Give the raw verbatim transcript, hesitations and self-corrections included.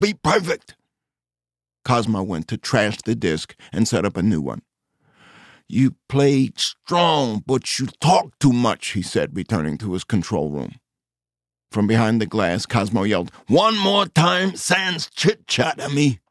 be perfect. Cosmo went to trash the disc and set up a new one. You played strong, but you talk too much, he said, returning to his control room. From behind the glass, Cosmo yelled, One more time, sans chit-chat at me.